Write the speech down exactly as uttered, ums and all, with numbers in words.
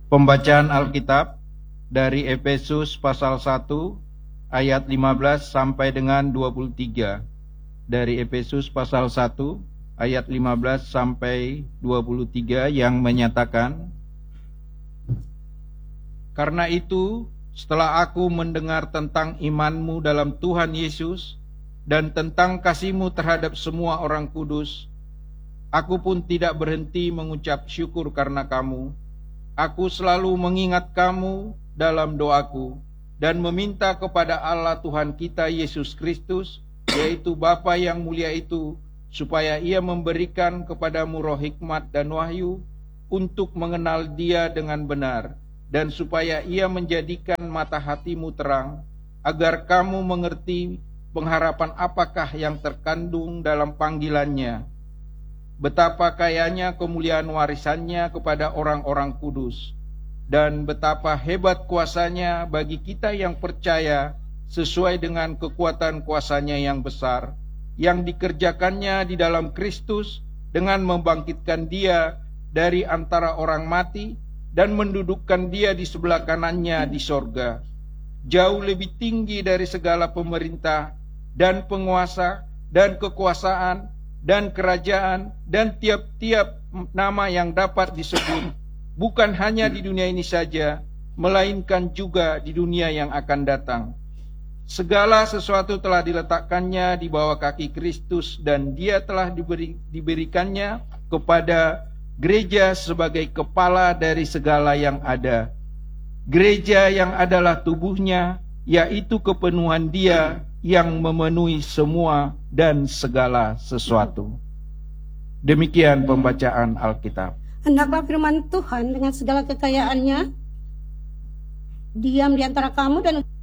Pembacaan Alkitab dari Efesus pasal satu ayat lima belas sampai dengan dua puluh tiga. Dari Efesus pasal satu ayat lima belas sampai dua puluh tiga yang menyatakan, "Karena itu, setelah aku mendengar tentang imanmu dalam Tuhan Yesus dan tentang kasihmu terhadap semua orang kudus, aku pun tidak berhenti mengucap syukur karena kamu. Aku selalu mengingat kamu dalam doaku dan meminta kepada Allah Tuhan kita Yesus Kristus, yaitu Bapa yang mulia itu, supaya Ia memberikan kepadamu roh hikmat dan wahyu untuk mengenal Dia dengan benar, dan supaya Ia menjadikan mata hatimu terang, agar kamu mengerti pengharapan apakah yang terkandung dalam panggilannya, betapa kayanya kemuliaan warisannya kepada orang-orang kudus, dan betapa hebat kuasanya bagi kita yang percaya, sesuai dengan kekuatan kuasanya yang besar, yang dikerjakannya di dalam Kristus dengan membangkitkan Dia dari antara orang mati dan mendudukkan Dia di sebelah kanannya di sorga, jauh lebih tinggi dari segala pemerintah dan penguasa dan kekuasaan dan kerajaan dan tiap-tiap nama yang dapat disebut, bukan hanya di dunia ini saja, melainkan juga di dunia yang akan datang. Segala sesuatu telah diletakkannya di bawah kaki Kristus, dan Dia telah diberi, diberikannya kepada gereja sebagai kepala dari segala yang ada. Gereja yang adalah tubuhnya, yaitu kepenuhan Dia yang memenuhi semua dan segala sesuatu." Demikian pembacaan Alkitab. Hendaklah firman Tuhan dengan segala kekayaannya diam di antara kamu dan